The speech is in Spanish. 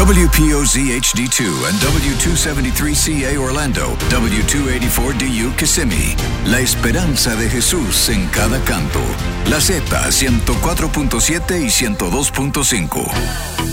WPOZ HD2 and W273CA Orlando, W284DU Kissimmee. La esperanza de Jesús en cada canto. La Z 104.7 y 102.5.